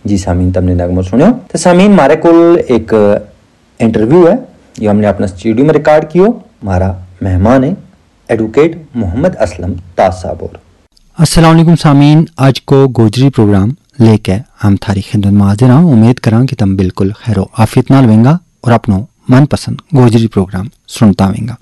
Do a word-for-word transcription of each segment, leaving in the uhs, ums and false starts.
जी सामीन तुमने नगमो सुनियो। तो सामीन मारे कुल एक इंटरव्यू है, ये हमने अपना स्टूडियो में रिकॉर्ड कियो। हमारा मेहमान है एडवोकेट मोहम्मद असलम ताज साहब। और अस्सलाम वालेकुम सामीन, आज को गोजरी प्रोग्राम लेके हम थारी खिदमत में हाजिर हूँ। उम्मीद करा कि तुम बिल्कुल खैरो आफियत नाल वेंगा और अपनो मनपसंद गोजरी प्रोग्राम सुनता वेंगा।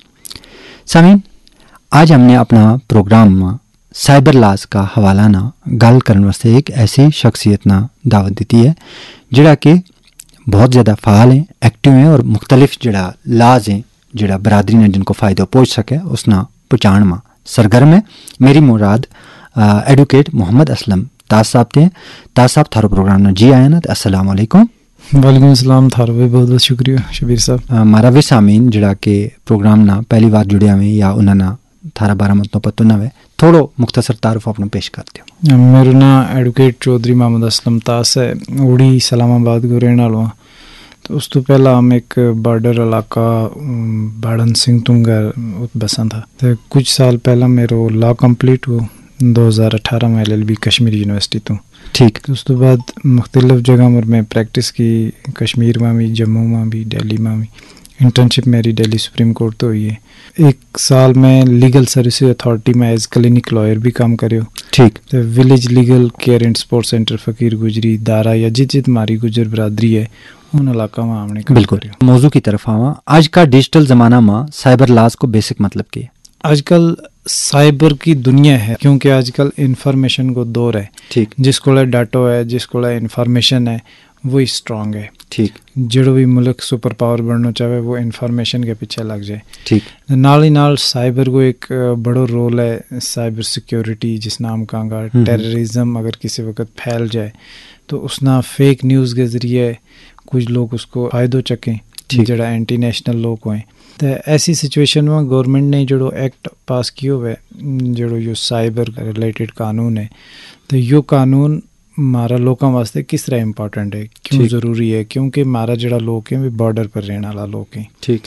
सामीन, आज हमने अपना प्रोग्राम में साइबर लॉज का हवाला ना गल करने वास्ते एक ऐसी शख्सियत ना दावत दी है जिहड़ा कि बहुत ज़्यादा फाल हैं, एक्टिव हैं और मुख्तलिफ जड़ा लाज हैं जड़ा बरादरी ने जिनको फ़ायदा पहुँच सके उसना पहुँचाण में सरगर्म है। मेरी मुराद एडवोकेट मोहम्मद असलम ताज साहब थे। ताज साहब थारो प्रोग्राम ना जी आया ना, तो अस्सलाम वालेकुम। वालेकुम अस्सलाम, थारो भी बहुत बहुत शुक्रिया शबीर साहब। मारा भी सामीन जड़ा के प्रोग्राम ना पहली बार जुड़िया हुए या उन्होंने थारा बारा मतलब पतो ना वे, थोड़ो मुख्तसर तारुफ अपना पेश करते हो। मेरा ना एडवोकेट चौधरी मोहम्मद असलम ताज है, उड़ी इस्लामाबाद को रहने वाला। तो उस तो पहला हम एक बॉर्डर इलाका बाड़न सिंह तुंगर बसा था। तो कुछ साल पहला मेरा लॉ कंप्लीट हो दो हज़ार अठारह में L L B Kashmir university तो ठीक। तो उस तो बाद मुख्तलिफ जगह पर मैं प्रैक्टिस की, कश्मीर में भी, जम्मू में भी, दिल्ली में भी। इंटर्नशिप मेरी दिल्ली सुप्रीम कोर्ट तो हुई है। एक साल में लीगल सर्विस अथॉरिटी में एज क्लिनिक लॉयर भी काम करो। ठीक। तो village legal care and sports centre फ़कीर गुजरी दारा या जित जित मारी गुजर बरादरी है उन इलाका में हमने बिल्कुल मौजू की तरफ आवा। आज का डिजिटल ज़माना में साइबर लॉज को बेसिक मतलब क्या है? आजकल साइबर की दुनिया है, क्योंकि आजकल इंफॉर्मेशन को दौर है। ठीक। जिसको डाटो है, जिसको इंफॉर्मेशन है, वही स्ट्रॉन्ग है। ठीक। जो भी मुल्क सुपर पावर बनना चाहे वो इंफॉर्मेशन के पीछे लग जाए। ठीक। नाल ही नाल साइबर को एक बड़ो रोल है, साइबर सिक्योरिटी जिस नाम का टेररिज्म अगर किसी वक्त फैल जाए तो उसना फेक न्यूज़ के ज़रिए कुछ लोग उसको फ़ायदो चकें, जड़ा एंटी नेशनल लोग हुए। तो ऐसी सिचुएशन में गवर्नमेंट ने जो एक्ट पास किया हुआ है, जो यो साइबर रिलेटेड कानून है, तो यो कानून मारा लोगों वास्ते किस तरह इम्पोर्टेंट है, क्यों ज़रूरी है? क्योंकि मारा जड़ा लोग हैं वे बॉर्डर पर रहने वाला लोग हैं। ठीक।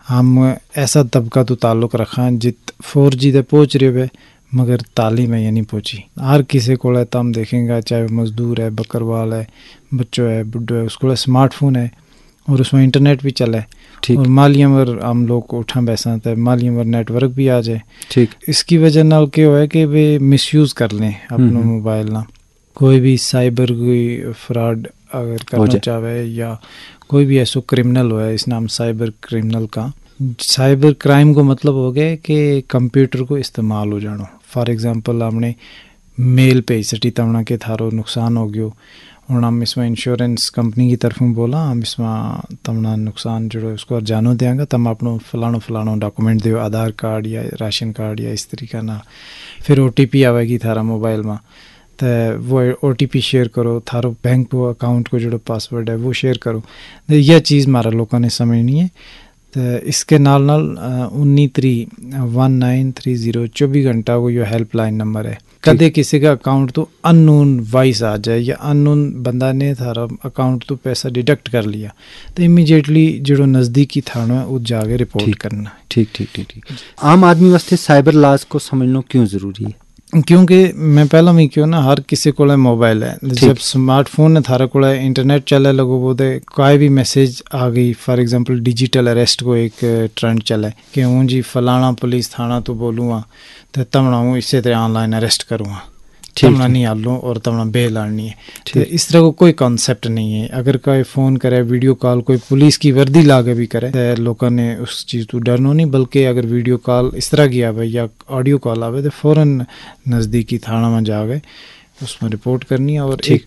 हम ऐसा तबका तो ताल्लुक़ रखा जित फोर जी तक पहुँच रहे हुए मगर तालीम है या नहीं पहुँची। हर किसी को है, तो हम देखेंगे चाहे मजदूर है, बकरवाल है, बच्चों है, बुढ़ो है, उसको स्मार्टफोन है और उसमें इंटरनेट भी चला है। और मालियमर हम लोग को उठा बैसा था, मालियमर नेटवर्क भी आ जाए। ठीक। इसकी वजह नाल क्या है कि वे मिसयूज़ कर लें अपना मोबाइल ना। कोई भी साइबर कोई फ्रॉड अगर करना चाहे या कोई भी ऐसा क्रिमिनल हो है, इस नाम साइबर क्रिमिनल का। साइबर क्राइम को मतलब हो गया कि कंप्यूटर को इस्तेमाल हो जाना। फॉर एग्जांपल हमने मेल भेज सटी तमना के थारो नुकसान हो गयो और हम इसमें इंश्योरेंस कंपनी की तरफ में बोला हम इसमें तमना नुकसान जो है उसको जानो देंगे, तम अपनो फलानो फलानो डॉक्यूमेंट दो, आधार कार्ड या राशन कार्ड या इस तरीका ना। फिर ओ टी पी आवेगी थारा मोबाइल में, तो वो ओ टी पी शेयर करो, थारो बैंक को अकाउंट को जो पासवर्ड है वो शेयर करो। तो यह चीज़ हमारा लोगों ने समझनी है। तो इसके नाल नाल उन्नी three one nine three zero चौबीस घंटा वो यो हेल्पलाइन नंबर है। कदे किसी का अकाउंट तो अननोन वाइस आ जाए या अननोन बंदा ने थारा अकाउंट तो पैसा डिडक्ट कर लिया, तो इमीडिएटली जो नज़दीकी थाना है वो जाके रिपोर्ट करना। ठीक ठीक ठीक ठीक। आम आदमी वास्ते साइबर लॉज को समझना क्यों ज़रूरी है? क्योंकि मैं पहला में क्यों ना हर किसी को मोबाइल है, जब स्मार्टफोन है थारा को इंटरनेट चले लगो बोदे कोई भी मैसेज आ गई। फॉर एग्जांपल डिजिटल अरेस्ट को एक ट्रेंड चला है कि हूँ जी फलाना पुलिस थाना तो बोलूँगा तो तमना हूँ इसी तरह ऑनलाइन अरेस्ट करूँगा, तमना नहीं आ लूँ और तमना बेल आनी है। तो इस तरह को कोई कॉन्सेप्ट नहीं है। अगर कोई फ़ोन करे, वीडियो कॉल कोई पुलिस की वर्दी ला के भी करे तो लोगों ने उस चीज़ तो डरना नहीं, बल्कि अगर वीडियो कॉल इस तरह की आवे या ऑडियो कॉल आवे तो फ़ौरन नज़दीकी थाना में जाके उसमें रिपोर्ट करनी है। और एक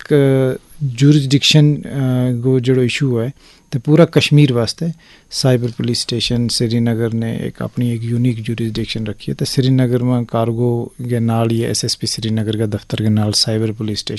जुरिस्डिक्शन को जो इशू है तो पूरा कश्मीर वास्ते साइबर पुलिस स्टेशन श्रीनगर ने एक अपनी एक यूनिक जुरिस्डिक्शन रखी है। तो श्रीनगर में कार्गो के नाल या एस एस पी श्रीनगर का दफ्तर के नाल साइबर पुलिस स्टेशन